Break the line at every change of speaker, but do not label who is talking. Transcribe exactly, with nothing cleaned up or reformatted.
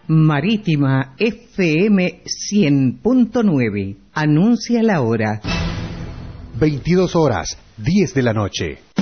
Marítima F M cien punto nueve. Anuncia la hora.
veintidós horas, diez de la noche.